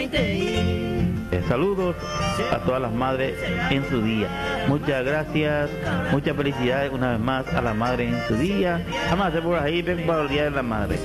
Saludos a todas las madres en su día. Muchas gracias, muchas felicidades una vez más a la madre en su día. Vamos a hacer por ahí, ven para el Día de la Madre.